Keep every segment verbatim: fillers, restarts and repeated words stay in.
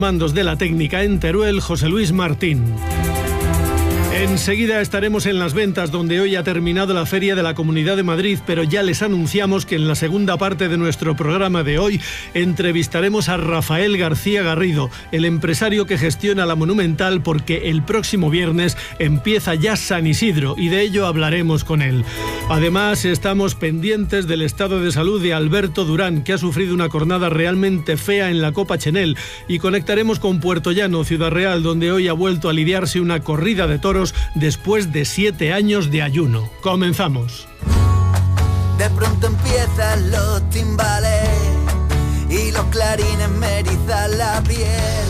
Mandos de la técnica en Teruel, José Luis Martín. Enseguida estaremos en Las Ventas, donde hoy ha terminado la Feria de la Comunidad de Madrid, pero ya les anunciamos que en la segunda parte de nuestro programa de hoy entrevistaremos a Rafael García Garrido, el empresario que gestiona la Monumental, porque el próximo viernes empieza ya San Isidro y de ello hablaremos con él. Además, estamos pendientes del estado de salud de Alberto Durán, que ha sufrido una cornada realmente fea en la Copa Chenel, y conectaremos con Puertollano, Ciudad Real, donde hoy ha vuelto a lidiarse una corrida de toros después de siete años de ayuno. Comenzamos. De pronto empiezan los timbales y los clarines me erizan la piel.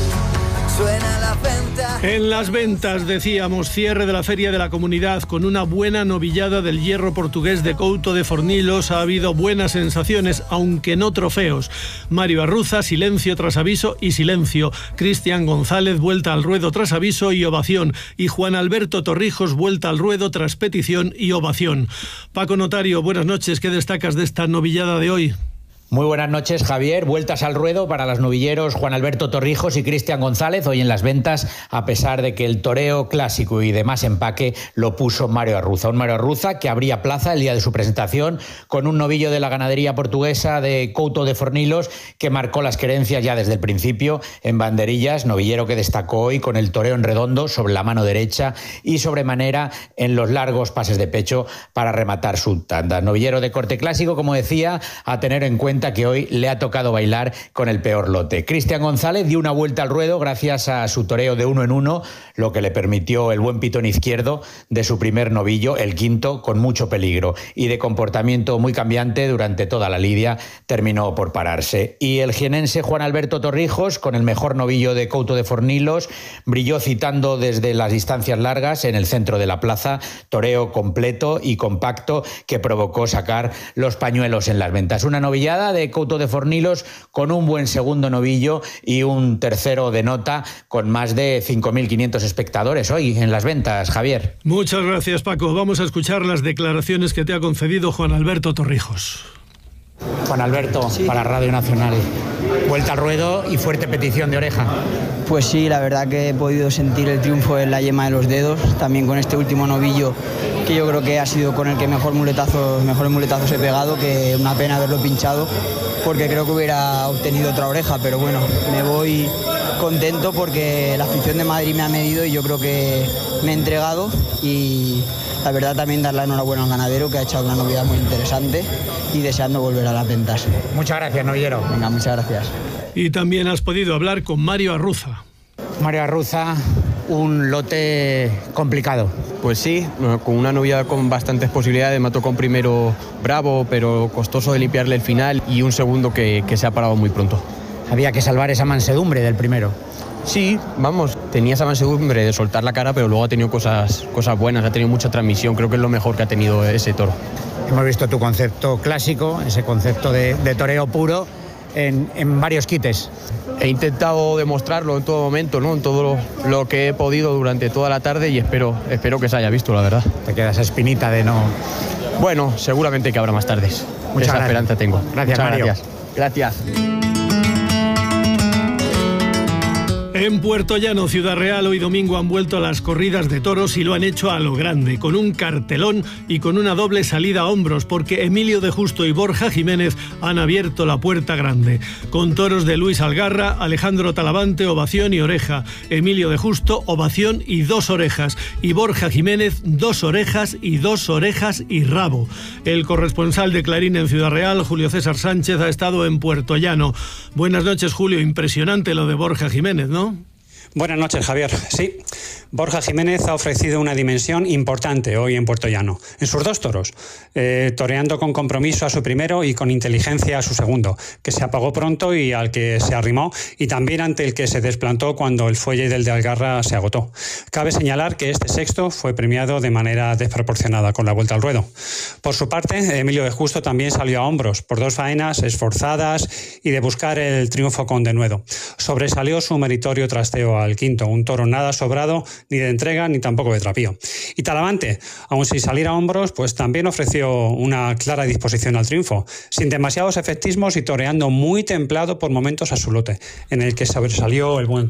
Suena la venta. En Las Ventas, decíamos, cierre de la Feria de la Comunidad con una buena novillada del hierro portugués de Couto de Fornilos. Ha habido buenas sensaciones, aunque no trofeos. Mario Arruza, silencio tras aviso y silencio. Cristian González, vuelta al ruedo tras aviso y ovación. Y Juan Alberto Torrijos, vuelta al ruedo tras petición y ovación. Paco Notario, buenas noches. ¿Qué destacas de esta novillada de hoy? Muy buenas noches, Javier. Vueltas al ruedo para los novilleros Juan Alberto Torrijos y Cristian González hoy en Las Ventas, a pesar de que el toreo clásico y de más empaque lo puso Mario Arruza. Un Mario Arruza que abría plaza el día de su presentación con un novillo de la ganadería portuguesa de Couto de Fornilos que marcó las querencias ya desde el principio en banderillas, novillero que destacó hoy con el toreo en redondo sobre la mano derecha y sobremanera en los largos pases de pecho para rematar su tanda. Novillero de corte clásico, como decía, a tener en cuenta que hoy le ha tocado bailar con el peor lote. Cristian González dio una vuelta al ruedo gracias a su toreo de uno en uno, lo que le permitió el buen pitón izquierdo de su primer novillo, el quinto, con mucho peligro y de comportamiento muy cambiante durante toda la lidia, terminó por pararse. Y el jienense Juan Alberto Torrijos, con el mejor novillo de Couto de Fornilos, brilló citando desde las distancias largas en el centro de la plaza, toreo completo y compacto que provocó sacar los pañuelos en Las Ventas. Una novillada de Couto de Fornilos con un buen segundo novillo y un tercero de nota con más de cinco mil quinientos espectadores hoy en Las Ventas, Javier. Muchas gracias, Paco. Vamos a escuchar las declaraciones que te ha concedido Juan Alberto Torrijos. Juan Alberto, sí. Para Radio Nacional. Vuelta al ruedo y fuerte petición de oreja. Pues sí, la verdad que he podido sentir el triunfo en la yema de los dedos, también con este último novillo, que yo creo que ha sido con el que mejor muletazos, mejores muletazos he pegado, que una pena haberlo pinchado, porque creo que hubiera obtenido otra oreja, pero bueno, me voy contento porque la afición de Madrid me ha medido y yo creo que me he entregado, y la verdad también dar la enhorabuena al ganadero, que ha echado una novedad muy interesante, y deseando volver a Las Ventas. Muchas gracias, novillero. Venga, muchas gracias. Y también has podido hablar con Mario Arruza. Mario Arruza, un lote complicado. Pues sí, con una novillada con bastantes posibilidades. Me tocó un primero bravo, pero costoso de limpiarle el final, y un segundo que, que se ha parado muy pronto. Había que salvar esa mansedumbre del primero. Sí, vamos, tenía esa mansedumbre de soltar la cara, pero luego ha tenido cosas, cosas buenas, ha tenido mucha transmisión, creo que es lo mejor que ha tenido ese toro. Hemos visto tu concepto clásico, ese concepto de, de toreo puro, en, en varios quites. He intentado demostrarlo en todo momento, ¿no? En todo lo, lo que he podido durante toda la tarde, y espero, espero que se haya visto, la verdad. Te queda esa espinita de no... Bueno, seguramente que habrá más tardes. Muchas esa gracias. Esperanza tengo. Gracias, Muchas Mario. Gracias. Gracias. En Puertollano, Ciudad Real, hoy domingo han vuelto a las corridas de toros y lo han hecho a lo grande, con un cartelón y con una doble salida a hombros, porque Emilio de Justo y Borja Jiménez han abierto la puerta grande. Con toros de Luis Algarra, Alejandro Talavante, ovación y oreja. Emilio de Justo, ovación y dos orejas. Y Borja Jiménez, dos orejas y dos orejas y rabo. El corresponsal de Clarín en Ciudad Real, Julio César Sánchez, ha estado en Puertollano. Buenas noches, Julio. Impresionante lo de Borja Jiménez, ¿no? Buenas noches, Javier. Sí, Borja Jiménez ha ofrecido una dimensión importante hoy en Puertollano, en sus dos toros, eh, toreando con compromiso a su primero y con inteligencia a su segundo, que se apagó pronto y al que se arrimó, y también ante el que se desplantó cuando el fuelle del de Algarra se agotó. Cabe señalar que este sexto fue premiado de manera desproporcionada con la vuelta al ruedo. Por su parte, Emilio de Justo también salió a hombros, por dos faenas esforzadas y de buscar el triunfo con denuedo. Sobresalió su meritorio trasteo ofreció al quinto, un toro nada sobrado, ni de entrega, ni tampoco de trapío. Y Talavante, aun sin salir a hombros, pues también ofreció una clara disposición al triunfo, sin demasiados efectismos y toreando muy templado por momentos a su lote, en el que sobresalió el buen